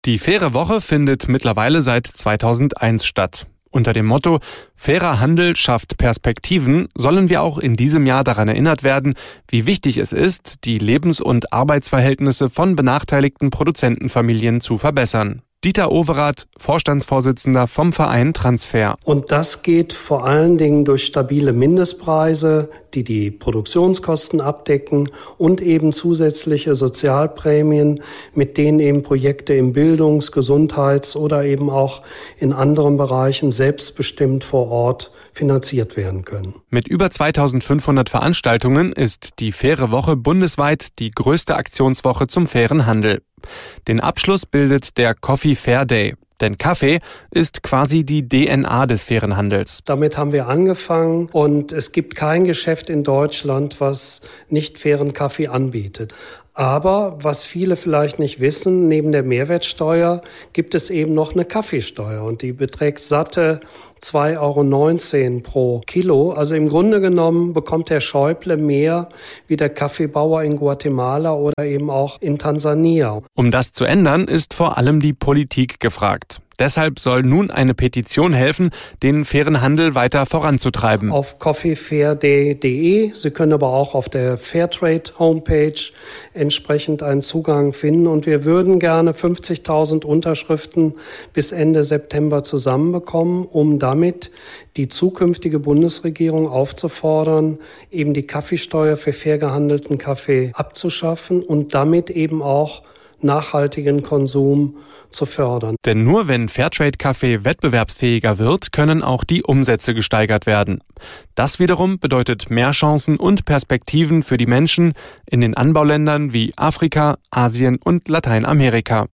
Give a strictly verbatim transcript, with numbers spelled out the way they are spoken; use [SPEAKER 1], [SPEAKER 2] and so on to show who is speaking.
[SPEAKER 1] Die Faire Woche findet mittlerweile seit zweitausendeins statt. Unter dem Motto »Fairer Handel schafft Perspektiven« sollen wir auch in diesem Jahr daran erinnert werden, wie wichtig es ist, die Lebens- und Arbeitsverhältnisse von benachteiligten Produzentenfamilien zu verbessern. Dieter Overath, Vorstandsvorsitzender vom Verein Transfer.
[SPEAKER 2] Und das geht vor allen Dingen durch stabile Mindestpreise, die die Produktionskosten abdecken und eben zusätzliche Sozialprämien, mit denen eben Projekte im Bildungs-, Gesundheits- oder eben auch in anderen Bereichen selbstbestimmt vor Ort finanziert werden können.
[SPEAKER 1] Mit über zweitausendfünfhundert Veranstaltungen ist die Faire Woche bundesweit die größte Aktionswoche zum fairen Handel. Den Abschluss bildet der Coffee Fair Day. Denn Kaffee ist quasi die D N A des fairen Handels.
[SPEAKER 2] Damit haben wir angefangen und es gibt kein Geschäft in Deutschland, was nicht fairen Kaffee anbietet. Aber was viele vielleicht nicht wissen, neben der Mehrwertsteuer gibt es eben noch eine Kaffeesteuer und die beträgt satte zwei Euro neunzehn pro Kilo. Also im Grunde genommen bekommt der Schäuble mehr wie der Kaffeebauer in Guatemala oder eben auch in Tansania.
[SPEAKER 1] Um das zu ändern, ist vor allem die Politik gefragt. Deshalb soll nun eine Petition helfen, den fairen Handel weiter voranzutreiben.
[SPEAKER 2] Auf coffee fair day punkt de. Sie können aber auch auf der Fairtrade Homepage entsprechend einen Zugang finden. Und wir würden gerne fünfzigtausend Unterschriften bis Ende September zusammenbekommen, um damit die zukünftige Bundesregierung aufzufordern, eben die Kaffeesteuer für fair gehandelten Kaffee abzuschaffen und damit eben auch nachhaltigen Konsum zu fördern.
[SPEAKER 1] Denn nur wenn Fairtrade-Kaffee wettbewerbsfähiger wird, können auch die Umsätze gesteigert werden. Das wiederum bedeutet mehr Chancen und Perspektiven für die Menschen in den Anbauländern wie Afrika, Asien und Lateinamerika.